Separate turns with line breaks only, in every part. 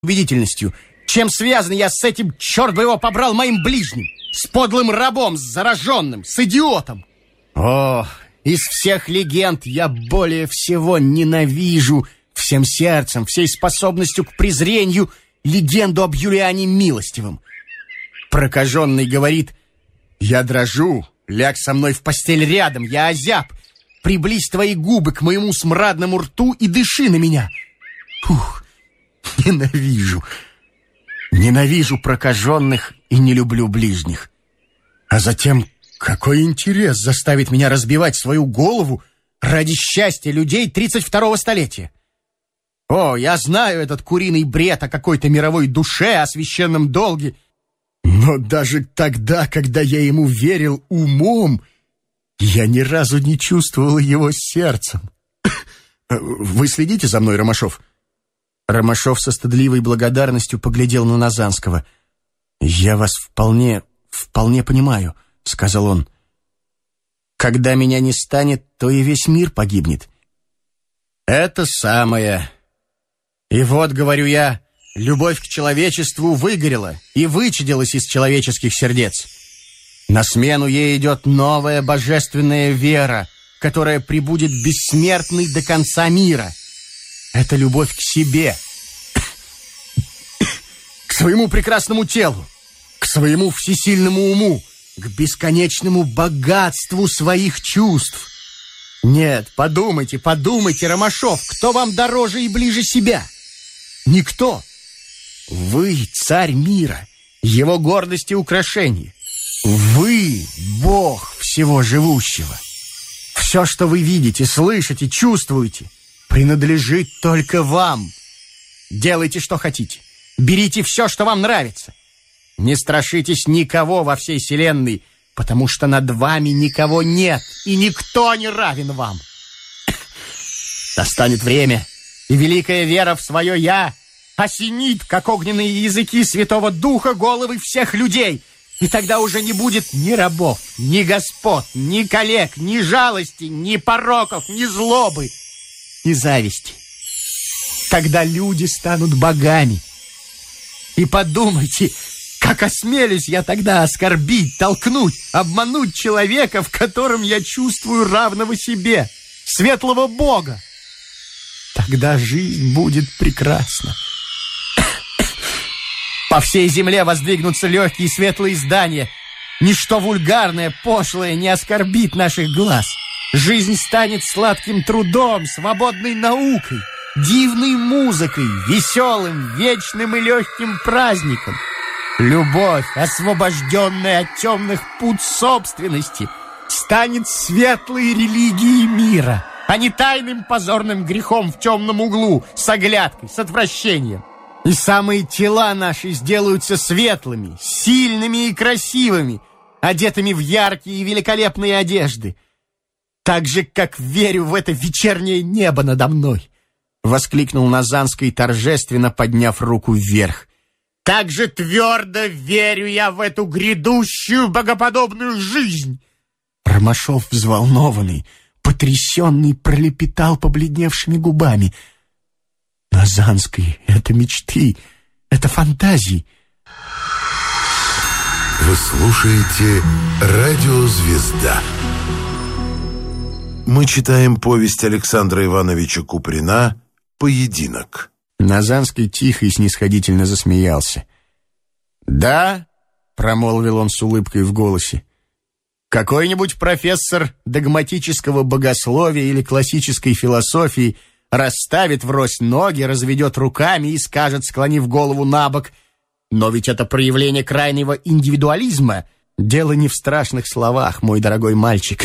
убедительностью. Чем связан я с этим, черт бы его побрал, моим ближним? С подлым рабом, с зараженным, с идиотом. О, из всех легенд я более всего ненавижу всем сердцем, всей способностью к презрению легенду об Юлиане Милостивом. Прокаженный говорит: «Я дрожу, ляг со мной в постель рядом, я озяб. Приблизь твои губы к моему смрадному рту и дыши на меня». Фух, ненавижу прокаженных и не люблю ближних. А затем, какой интерес заставит меня разбивать свою голову ради счастья людей 32-го столетия? О, я знаю этот куриный бред о какой-то мировой душе, о священном долге. Но даже тогда, когда я ему верил умом, я ни разу не чувствовал его сердцем. Вы следите за мной, Ромашов? Ромашов со стыдливой благодарностью поглядел на Назанского. «Я вас вполне понимаю», — сказал он. «Когда меня не станет, то и весь мир погибнет». «Это самое. И вот, говорю я, любовь к человечеству выгорела и вычадилась из человеческих сердец. На смену ей идет новая божественная вера, которая пребудет бессмертной до конца мира. Это любовь к себе, к своему прекрасному телу, к своему всесильному уму, к бесконечному богатству своих чувств. Нет, подумайте, Ромашов, кто вам дороже и ближе себя? Никто. Вы царь мира, его гордость и украшение. Вы Бог всего живущего. Все, что вы видите, слышите, чувствуете, принадлежит только вам. Делайте, что хотите. Берите все, что вам нравится. Не страшитесь никого во всей вселенной, потому что над вами никого нет, и никто не равен вам. Настанет время, и великая вера в свое «Я» осенит, как огненные языки Святого Духа, головы всех людей. И тогда уже не будет ни рабов, ни господ, ни коллег, ни жалости, ни пороков, ни злобы, ни зависти. Тогда люди станут богами. И подумайте, как осмелюсь я тогда оскорбить, толкнуть, обмануть человека, в котором я чувствую равного себе, светлого Бога. Тогда жизнь будет прекрасна. По всей земле воздвигнутся легкие и светлые здания. Ничто вульгарное, пошлое не оскорбит наших глаз. Жизнь станет сладким трудом, свободной наукой, дивной музыкой, веселым, вечным и легким праздником. Любовь, освобожденная от темных пут собственности, станет светлой религией мира, а не тайным позорным грехом в темном углу, с оглядкой, с отвращением. И самые тела наши сделаются светлыми, сильными и красивыми, одетыми в яркие и великолепные одежды. Так же, как верю в это вечернее небо надо мной, — воскликнул Назанский, торжественно подняв руку вверх. Так же твердо верю я в эту грядущую богоподобную жизнь. Ромашов, взволнованный, потрясенный, пролепетал побледневшими губами. Назанский, это мечты, это фантазии.
Вы слушаете «Радио Звезда». Мы читаем повесть Александра Ивановича Куприна «Поединок».
Назанский тихо и снисходительно засмеялся. «Да», — промолвил он с улыбкой в голосе, «какой-нибудь профессор догматического богословия или классической философии расставит врозь ноги, разведет руками и скажет, склонив голову набок: но ведь это проявление крайнего индивидуализма. Дело не в страшных словах, мой дорогой мальчик.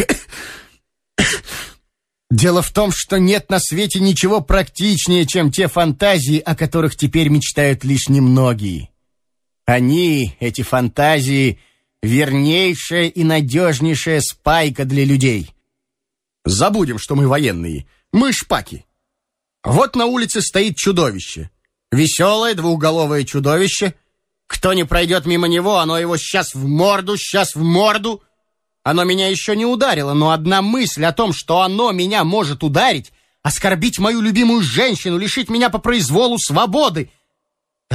Дело в том, что нет на свете ничего практичнее, чем те фантазии, о которых теперь мечтают лишь немногие. Они, эти фантазии, вернейшая и надежнейшая спайка для людей. Забудем, что мы военные. Мы шпаки. Вот на улице стоит чудовище. Веселое двухголовое чудовище. Кто не пройдет мимо него, оно его сейчас в морду. Оно меня еще не ударило, но одна мысль о том, что оно меня может ударить, оскорбить мою любимую женщину, лишить меня по произволу свободы,